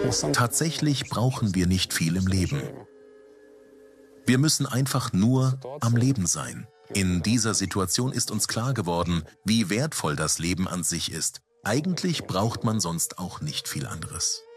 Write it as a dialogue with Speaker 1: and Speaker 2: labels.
Speaker 1: Tatsächlich brauchen wir nicht viel im Leben. Wir müssen einfach nur am Leben sein. In dieser Situation ist uns klar geworden, wie wertvoll das Leben an sich ist. Eigentlich braucht man sonst auch nicht viel anderes.